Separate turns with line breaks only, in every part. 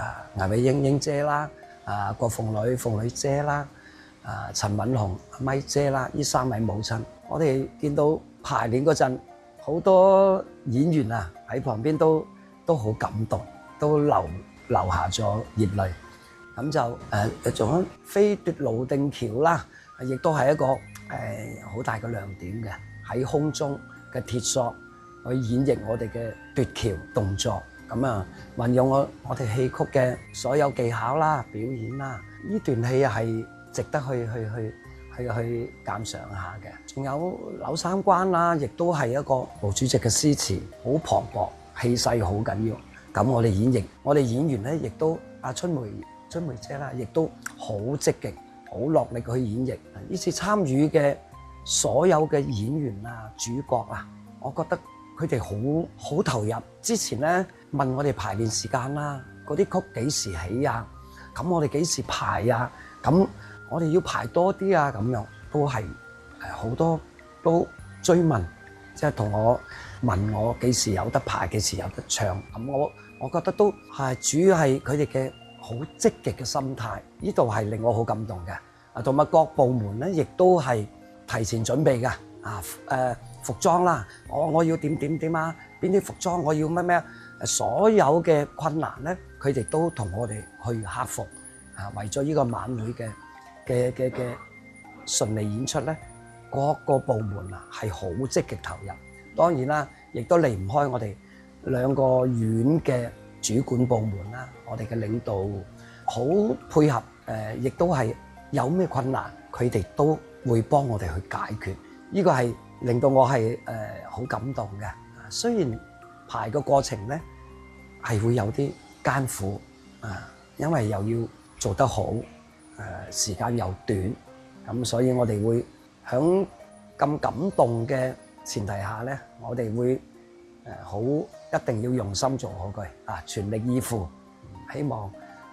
倪偉英英姐啦，郭鳳女姐啦，陳敏紅咪姐啦，呢3位母親，我哋見到排練嗰陣，好多演員啊喺旁邊都好感動，都流下咗熱淚。咁就仲有飛奪滷定橋啦，亦都係一個好大嘅亮點嘅，喺空中嘅鐵索去演繹我哋嘅奪橋動作。咁啊，運用我哋戲曲嘅所有技巧啦、表演啦，呢段戲係值得去鑑賞下嘅。仲有柳三關啦，亦都係一個毛主席嘅詩詞，好磅礴，氣勢好緊要。咁我哋演員咧，亦都春梅姐啦，亦都好積極、好落力去演繹。呢次參與嘅所有嘅演員啊、主角啊，我覺得佢哋好投入。之前咧問我哋排練時間啦，嗰啲曲幾時起啊？咁我哋幾時排啊？咁我哋要排多啲啊？咁樣都係好多都追問，即係同我問我幾時有得排，幾時有得唱。咁我覺得都係主要係佢哋嘅好積極嘅心態，呢度係令我好感動嘅。同埋各部門咧，亦都係提前準備嘅。服裝啦，我要點啊？邊啲服裝我要咩？所有嘅困難咧，佢哋都同我哋去克服。為咗呢個晚會嘅順利演出咧，各個部門啊係好積極投入。當然啦，亦都離唔開我哋2個院嘅主管部門啦，我哋嘅領導好配合，亦都係有咩困難，佢哋都會幫我哋去解決。呢個係令到我係好感動嘅。雖然排嘅過程咧係會有啲艱苦因為又要做得好，時間又短，咁所以我哋會響咁感動嘅前提下咧，我哋會一定要用心做好佢全力以赴。希望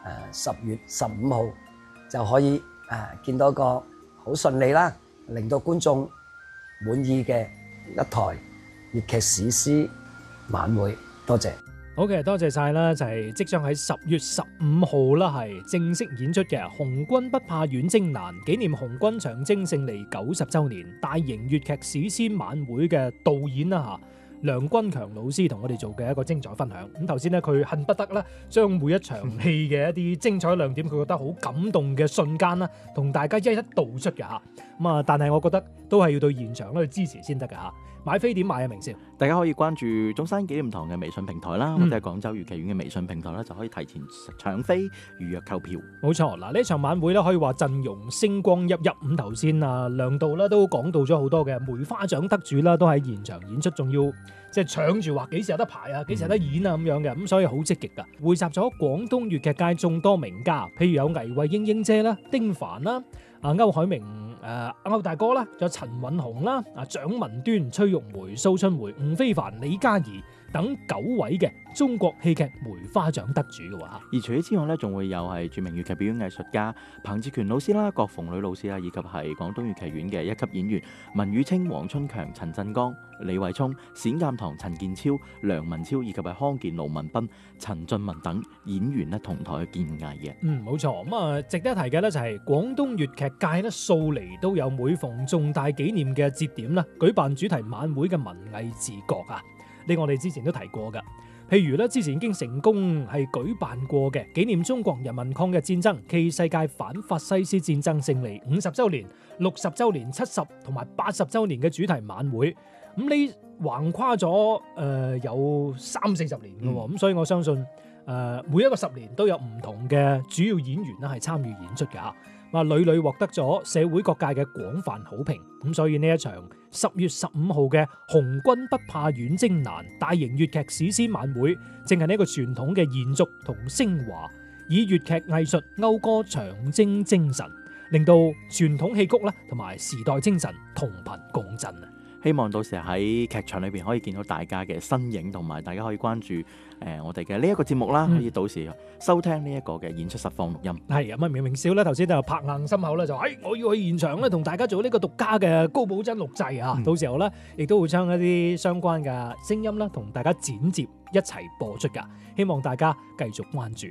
10月15號就可以見到一個好順利啦，令到觀眾滿意嘅一台粵劇史詩晚會。多謝。
好嘅，多謝晒啦，就係即將喺10月15號啦，係正式演出嘅《紅軍不怕遠征難》，紀念紅軍長征勝利90週年大型粵劇史詩晚會嘅導演啦梁君強老師同我哋做嘅一個精彩分享。咁頭先咧，佢恨不得啦，將每一場戲嘅一啲精彩亮點，佢覺得好感動嘅瞬間啦，同大家一一道出嘅嚇。咁但係我覺得都係要到現場去支持先得嘅嚇。買飛點買啊？明少，
大家可以關注中山紀念堂嘅微信平台啦，或者係廣州粵劇院嘅微信平台啦，就可以提前搶飛預約購票。冇
錯，嗱呢場晚會咧可以話陣容星光熠熠。咁頭先梁導啦都講到咗好多嘅梅花獎得主啦，都喺現場演出，仲要即係搶住話幾時有得排啊，幾時有得演啊咁樣嘅，咁所以好積極噶。匯集咗廣東粵劇界眾多名家，譬如有倪慧英英姐啦、丁凡啦、歐海明、歐大哥啦，仲有陳韻紅啦、蔣文端、崔玉梅、蘇春梅、吳非凡、李嘉怡等9位嘅中國戲劇梅花獎得主嘅話，
而除此之外咧，仲會有係著名粵劇表演藝術家彭志權老師啦、郭鳳女老師啦，以及係廣東粵劇院嘅1級演員文宇清、黃春強、陳振剛、李慧聰、冼鑑堂、陳建超、梁文超，以及係康健、盧文斌、陳俊文等演員咧同台去建藝嘅。
冇錯。咁值得一提嘅咧就係廣東粵劇界咧素嚟都有每逢重大紀念嘅節點啦，舉辦主題晚會嘅文藝自覺啊。呢個我哋之前都提過噶，譬如咧之前已經成功係舉辦過嘅紀念中國人民抗日戰爭暨世界反法西斯戰爭勝利50週年、60週年、70同埋80週年嘅主題晚會。咁呢橫跨咗有30-40年嘅喎，咁所以我相信每一個10年都有唔同嘅主要演員咧係參與演出嘅，屢屢獲得咗社會各界嘅廣泛好評。咁所以呢一場10月15號嘅紅軍不怕遠征難大型粵劇史詩晚會，正係呢一個傳統嘅延續同升華，以粵劇藝術謳歌長征精神，令到傳統戲曲啦同埋時代精神同頻共振啊！
希望到時喺劇場裏邊可以見到大家嘅身影，同埋大家可以關注我哋嘅呢一個節目啦，可以到時收聽呢一個嘅演出實況錄音。
係咁明少咧頭先就拍硬心口咧，就我要去現場咧同大家做呢個獨家嘅高保真錄製啊！到時候咧亦都會將一啲相關嘅聲音啦同大家剪接一齊播出噶，希望大家繼續關注。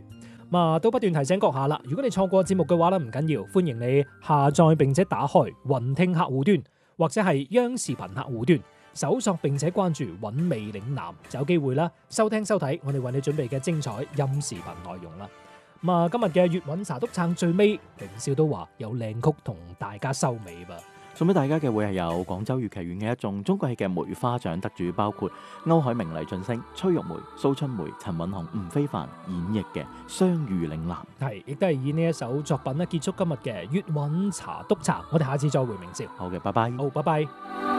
都不斷提醒閣下啦，如果你錯過節目嘅話咧，唔緊要，歡迎你下載並且打開雲聽客戶端或者係央視頻客戶端，搜索並且關注韻味嶺南，就有機會啦收聽收睇我哋為你準備嘅精彩音視頻內容啦。今日嘅粵韻茶篤撐最尾，凌少都話有靚曲同大家收尾噃。
送俾大家嘅會係有廣州粵劇院嘅一眾中國戲嘅梅花獎得主，包括歐海明、黎俊升、崔玉梅、蘇春梅、陳韻紅、吳非凡演繹嘅《相遇嶺南》。
係，亦都係以呢一首作品咧結束今日嘅粵韻茶篤撐。我哋下次再會，明少。
好嘅，拜拜。
好，拜拜。